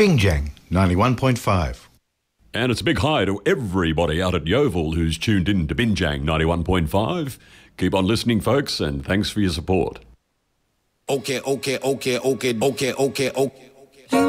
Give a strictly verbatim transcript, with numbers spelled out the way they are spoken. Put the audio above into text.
Binjang ninety-one point five. And it's a big hi to everybody out at Yeovil who's tuned in to Binjang ninety-one point five. Keep on listening, folks, and thanks for your support. Okay, okay, okay, okay, okay, okay, okay.